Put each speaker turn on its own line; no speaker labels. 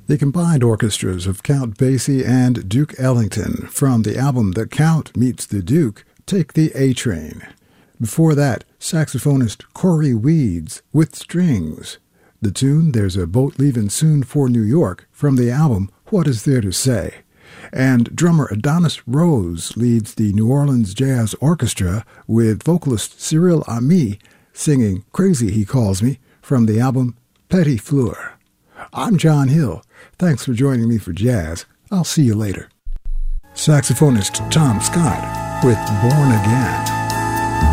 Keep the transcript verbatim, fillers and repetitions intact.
the combined orchestras of Count Basie and Duke Ellington from the album The Count Meets the Duke, Take the A-Train. Before that, saxophonist Corey Weeds with Strings. The tune There's a Boat Leaving Soon for New York from the album What Is There to Say. And drummer Adonis Rose leads the New Orleans Jazz Orchestra with vocalist Cyril Ami singing Crazy He Calls Me from the album Petit Fleur. I'm John Hill. Thanks for joining me for jazz. I'll see you later. Saxophonist Tom Scott with Born Again.